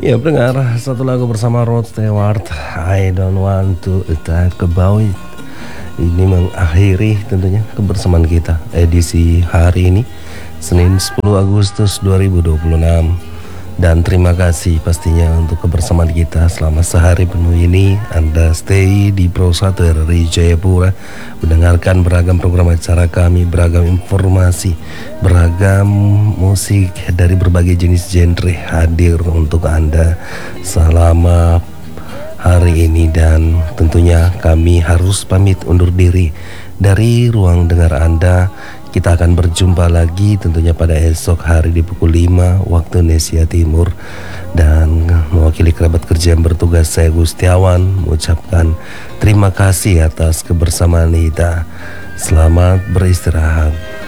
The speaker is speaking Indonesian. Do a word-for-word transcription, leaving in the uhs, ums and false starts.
Ya pendengar, satu lagu bersama Rod Stewart, I Don't Want To Talk About It. Ini mengakhiri tentunya kebersamaan kita edisi hari ini, Senin sepuluh Agustus dua ribu dua puluh enam. Dan terima kasih pastinya untuk kebersamaan kita selama sehari penuh ini. Anda stay di Pro satu R R I Jayapura, mendengarkan beragam program acara kami, beragam informasi, beragam musik dari berbagai jenis genre hadir untuk Anda selama hari ini. Dan tentunya kami harus pamit undur diri dari ruang dengar Anda. Kita akan berjumpa lagi tentunya pada esok hari di pukul lima waktu Indonesia Timur. Dan mewakili kerabat kerja yang bertugas, saya Gustiawan mengucapkan terima kasih atas kebersamaan kita. Selamat beristirahat.